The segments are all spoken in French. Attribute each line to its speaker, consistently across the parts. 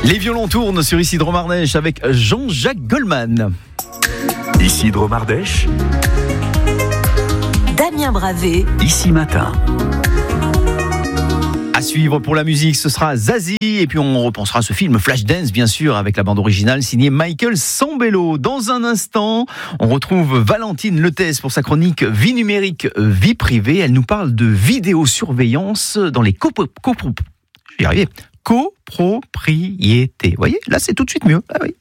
Speaker 1: Les violons tournent sur Isidro Mardèche avec Jean-Jacques Goldman.
Speaker 2: Isidro Mardèche,
Speaker 3: Damien Bravé,
Speaker 2: Ici Matin.
Speaker 1: À suivre pour la musique, ce sera Zazie. Et puis on repensera à ce film Flashdance, bien sûr, avec la bande originale signée Michael Sambello. Dans un instant, on retrouve Valentine Lethès pour sa chronique Vie numérique, vie privée. Elle nous parle de vidéosurveillance dans les copropriétés. Vous voyez, là c'est tout de suite mieux. Ah oui.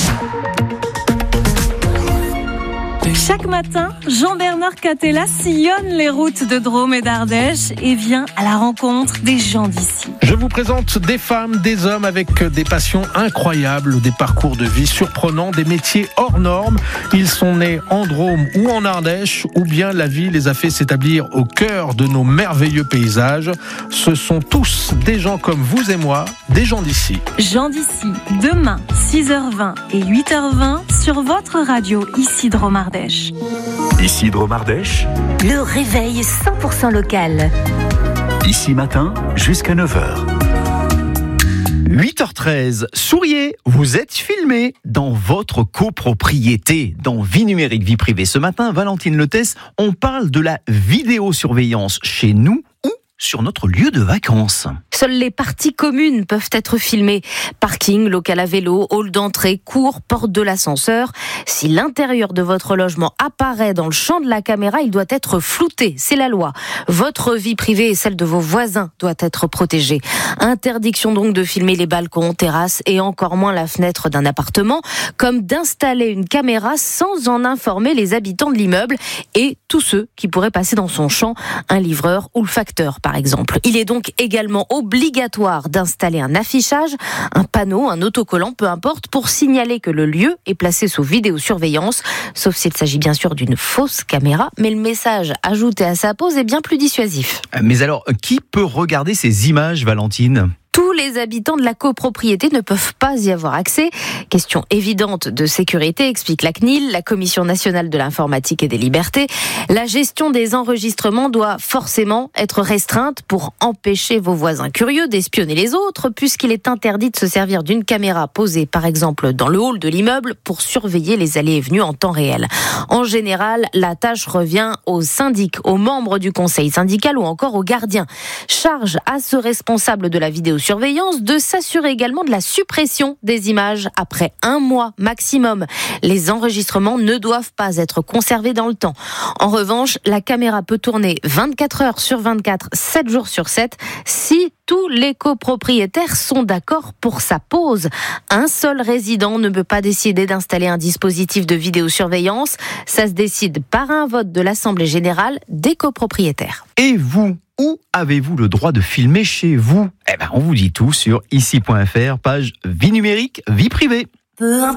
Speaker 4: Chaque matin, Jean-Bernard Catella sillonne les routes de Drôme et d'Ardèche et vient à la rencontre des gens d'ici.
Speaker 5: Je vous présente des femmes, des hommes avec des passions incroyables, des parcours de vie surprenants, des métiers hors normes. Ils sont nés en Drôme ou en Ardèche, ou bien la vie les a fait s'établir au cœur de nos merveilleux paysages. Ce sont tous des gens comme vous et moi, des gens d'ici.
Speaker 4: Gens d'ici, demain, 6h20 et 8h20 sur votre radio Isidro Mardèche.
Speaker 2: Isidro Mardèche,
Speaker 3: le réveil 100% local.
Speaker 2: Ici Matin, jusqu'à 9h.
Speaker 1: 8h13, souriez, vous êtes filmé dans votre copropriété, dans Vie numérique, vie privée. Ce matin, Valentine Lethès, on parle de la vidéosurveillance chez nous ou sur notre lieu de vacances.
Speaker 6: Seules les parties communes peuvent être filmées. Parking, local à vélo, hall d'entrée, cour, porte de l'ascenseur. Si l'intérieur de votre logement apparaît dans le champ de la caméra, il doit être flouté. C'est la loi. Votre vie privée et celle de vos voisins doit être protégée. Interdiction donc de filmer les balcons, terrasses et encore moins la fenêtre d'un appartement, comme d'installer une caméra sans en informer les habitants de l'immeuble et tous ceux qui pourraient passer dans son champ, un livreur ou le facteur par exemple. Il est donc également obligatoire d'installer un affichage, un panneau, un autocollant, peu importe, pour signaler que le lieu est placé sous vidéosurveillance, sauf s'il s'agit bien sûr d'une fausse caméra, mais le message ajouté à sa pose est bien plus dissuasif.
Speaker 1: Mais alors, qui peut regarder ces images, Valentine ?
Speaker 6: Tous les habitants de la copropriété ne peuvent pas y avoir accès. Question évidente de sécurité, explique la CNIL, la Commission nationale de l'informatique et des libertés. La gestion des enregistrements doit forcément être restreinte pour empêcher vos voisins curieux d'espionner les autres, puisqu'il est interdit de se servir d'une caméra posée, par exemple, dans le hall de l'immeuble pour surveiller les allées et venues en temps réel. En général, la tâche revient aux syndics, aux membres du conseil syndical ou encore aux gardiens. Charge à ce responsable de la vidéosurveillance de s'assurer également de la suppression des images après 1 mois maximum. Les enregistrements ne doivent pas être conservés dans le temps. En revanche, la caméra peut tourner 24 heures sur 24, 7 jours sur 7, si tous les copropriétaires sont d'accord pour sa pose. Un seul résident ne peut pas décider d'installer un dispositif de vidéosurveillance. Ça se décide par un vote de l'Assemblée générale des copropriétaires.
Speaker 1: Et vous ? Où avez-vous le droit de filmer chez vous ? On vous dit tout sur ici.fr, page Vie numérique, vie privée.